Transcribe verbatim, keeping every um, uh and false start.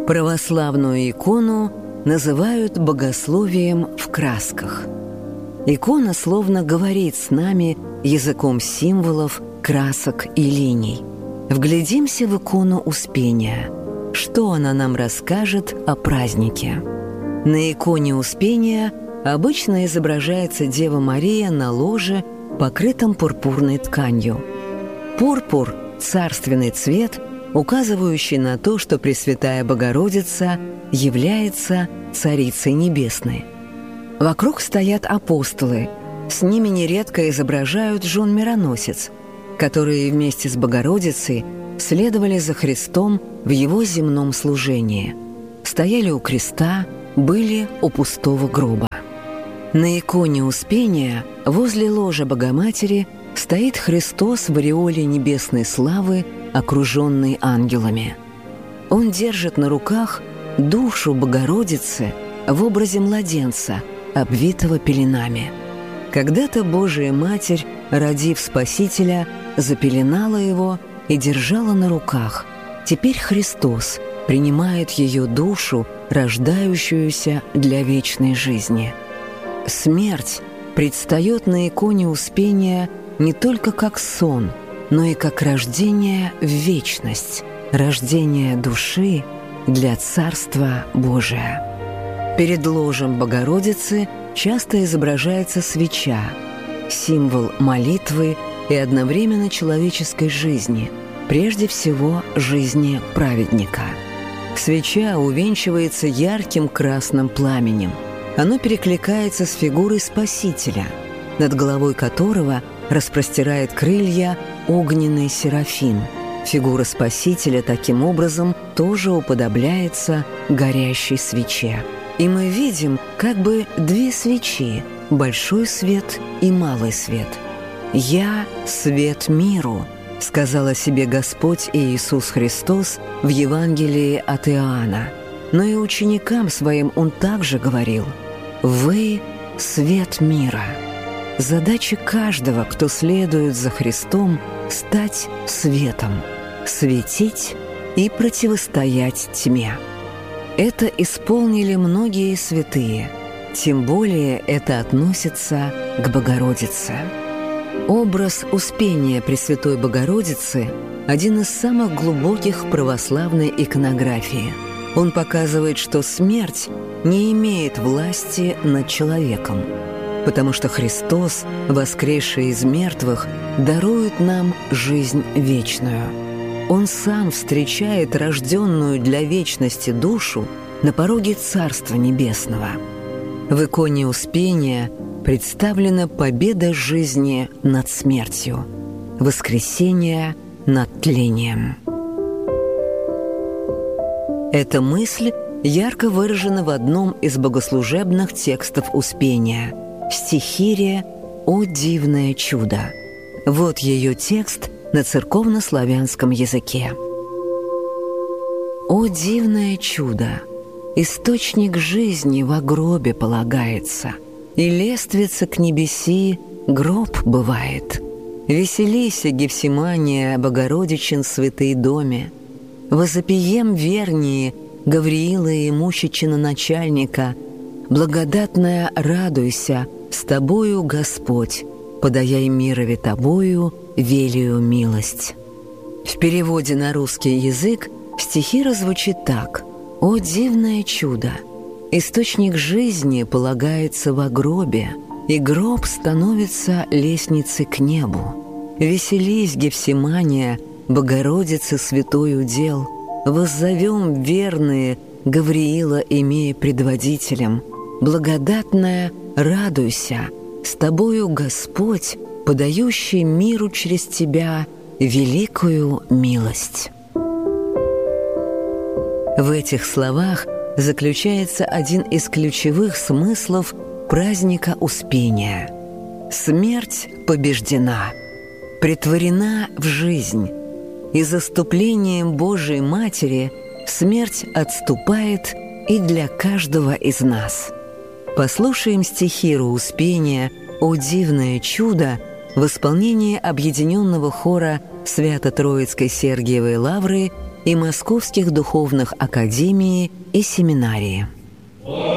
Православную икону называют богословием в красках. Икона словно говорит с нами языком символов, красок и линий. Вглядимся в икону Успения. Что она нам расскажет о празднике? На иконе Успения обычно изображается Дева Мария на ложе, покрытом пурпурной тканью. Пурпур – царственный цвет, указывающий на то, что Пресвятая Богородица является Царицей Небесной. Вокруг стоят апостолы, с ними нередко изображают жен-мироносец, которые вместе с Богородицей следовали за Христом в Его земном служении, стояли у креста, были у пустого гроба. На иконе Успения возле ложа Богоматери стоит Христос в ореоле небесной славы, окруженный ангелами. Он держит на руках душу Богородицы в образе младенца, обвитого пеленами. Когда-то Божия Матерь, родив Спасителя, запеленала его и держала на руках. Теперь Христос принимает ее душу, рождающуюся для вечной жизни. Смерть предстает на иконе Успения не только как сон, но и как рождение в вечность, рождение души для Царства Божия. Перед ложем Богородицы часто изображается свеча, символ молитвы и одновременно человеческой жизни, прежде всего жизни праведника. Свеча увенчивается ярким красным пламенем. Оно перекликается с фигурой Спасителя, над головой которого распростирает крылья огненный серафим. Фигура Спасителя таким образом тоже уподобляется горящей свече. И мы видим как бы две свечи – большой свет и малый свет. «Я – свет миру», – сказал о себе Господь Иисус Христос в Евангелии от Иоанна. Но и ученикам своим Он также говорил: «Вы – свет мира». Задача каждого, кто следует за Христом – стать светом, светить и противостоять тьме. Это исполнили многие святые, тем более это относится к Богородице. Образ Успения Пресвятой Богородицы – один из самых глубоких в православной иконографии. Он показывает, что смерть не имеет власти над человеком, потому что Христос, воскресший из мертвых, дарует нам жизнь вечную. Он сам встречает рожденную для вечности душу на пороге Царства Небесного. В иконе Успения представлена победа жизни над смертью, воскресение над тлением. Эта мысль ярко выражена в одном из богослужебных текстов Успения – стихире «О дивное чудо». Вот ее текст на церковно-славянском языке. «О дивное чудо! Источник жизни во гробе полагается, и лествица к небеси гроб бывает. Веселися, Гефсимания, Богородичин святый доме, возопием вернее Гавриила и мучечина начальника, благодатная радуйся, с тобою Господь, подаяй мирове тобою велию милость». В переводе на русский язык стихира звучит так: «О дивное чудо! Источник жизни полагается во гробе, и гроб становится лестницей к небу. Веселись, Гефсимания, Богородицы святой удел, воззовем верные Гавриила, имея предводителем, благодатная радуйся, с тобою Господь, подающий миру через тебя великую милость». В этих словах заключается один из ключевых смыслов праздника Успения. Смерть побеждена, претворена в жизнь, и заступлением Божией Матери смерть отступает и для каждого из нас. Послушаем стихиру Успения «О дивное чудо» в исполнении объединенного хора Свято-Троицкой Сергиевой Лавры и московских духовных академии и семинарии.